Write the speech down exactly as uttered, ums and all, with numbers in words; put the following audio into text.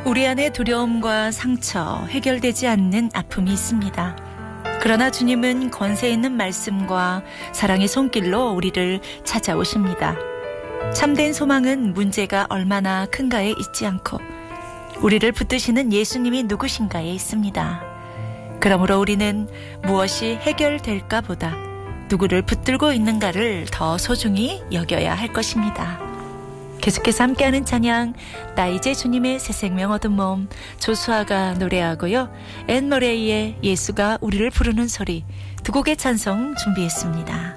우리 안에 두려움과 상처, 해결되지 않는 아픔이 있습니다. 그러나 주님은 권세 있는 말씀과 사랑의 손길로 우리를 찾아오십니다. 참된 소망은 문제가 얼마나 큰가에 있지 않고 우리를 붙드시는 예수님이 누구신가에 있습니다. 그러므로 우리는 무엇이 해결될까 보다 누구를 붙들고 있는가를 더 소중히 여겨야 할 것입니다. 계속해서 함께하는 찬양, 나 이제 주님의 새 생명 얻은 몸, 조수아가 노래하고요. 앤 머레이의 예수가 우리를 부르는 소리, 두 곡의 찬송 준비했습니다.